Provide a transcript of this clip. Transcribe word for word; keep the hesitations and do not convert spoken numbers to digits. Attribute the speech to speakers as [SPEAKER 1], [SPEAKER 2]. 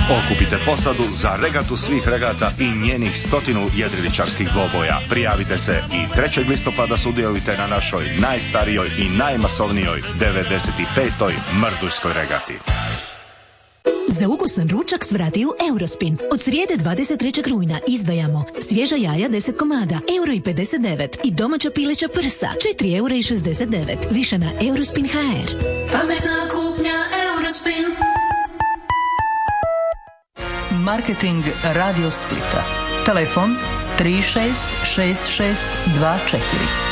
[SPEAKER 1] Okupite posadu za regatu svih regata i njenih stotinu jedriličarskih dvoboja. Prijavite se i trećeg listopada sudjelujte na našoj najstarijoj i najmasovnijoj devedeset petoj Mrdulskoj regati.
[SPEAKER 2] Za ukusan ručak svrati u Eurospin. Od srijede dvadeset trećeg rujna izdvajamo svježa jaja deset komada, euro i pedeset devet i domaća pileća prsa, četiri eura i šezdeset devet. Više na Eurospin ha er.
[SPEAKER 3] Pametna kupnja Eurospin.
[SPEAKER 4] Marketing Radio Splita. Telefon tri šest šest šest dva četiri.